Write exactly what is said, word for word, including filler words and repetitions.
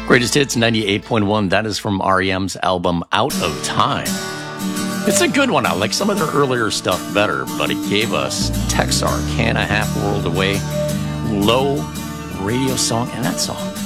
Greatest Hits ninety-eight point one. That is from R E M's album Out of Time. It's a good one. I like some of their earlier stuff better, but it gave us Texar, Can a Half World Away, Low Radio Song, and that song